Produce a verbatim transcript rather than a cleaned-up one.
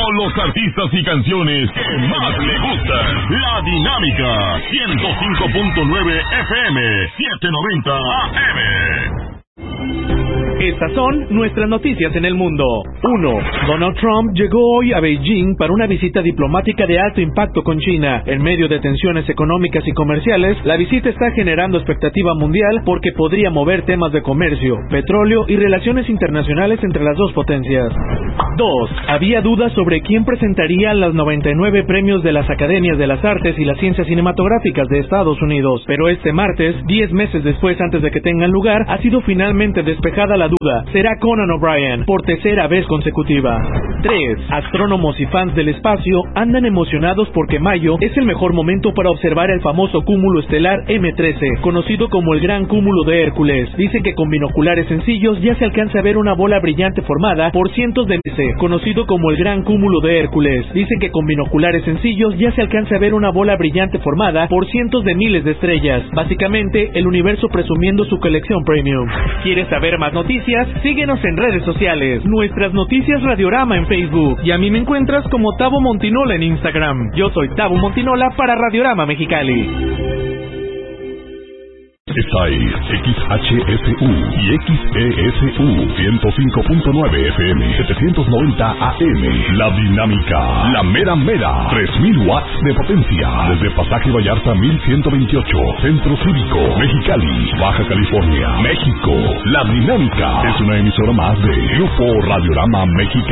con los artistas y canciones que más le gustan. La Dinámica, ciento cinco punto nueve F M, setecientos noventa A M. Estas son nuestras noticias en el mundo. uno. Donald Trump llegó hoy a Beijing para una visita diplomática de alto impacto con China. En medio de tensiones económicas y comerciales, la visita está generando expectativa mundial porque podría mover temas de comercio, petróleo y relaciones internacionales entre las dos potencias. dos. Había dudas sobre quién presentaría los noventa y nueve premios de las Academias de las Artes y las Ciencias Cinematográficas de Estados Unidos, pero este martes, diez meses después antes de que tengan lugar, ha sido finalmente despejada la duda. Será Conan O'Brien, por tercera vez consecutiva. tres. Astrónomos y fans del espacio andan emocionados porque mayo es el mejor momento para observar el famoso cúmulo estelar M trece, conocido como el Gran Cúmulo de Hércules. Dicen que con binoculares sencillos ya se alcanza a ver una bola brillante formada por cientos de meses, conocido como el Gran Cúmulo de Hércules. Dicen que con binoculares sencillos ya se alcanza a ver una bola brillante formada por cientos de miles de estrellas. Básicamente, el universo presumiendo su colección premium. ¿Quieres saber más noticias? Síguenos en redes sociales. Nuestras noticias Radiorama en Facebook. Y a mí me encuentras como Tabo Montinola en Instagram. Yo soy Tabo Montinola para Radiorama Mexicali. Esta es X H S U y X E S U ciento cinco punto nueve F M, setecientos noventa A M. La Dinámica, la mera mera, tres mil watts de potencia. Desde Pasaje Vallarta mil ciento veintiocho, Centro Cívico, Mexicali, Baja California, México. La Dinámica es una emisora más de Grupo Radiorama Mexicali.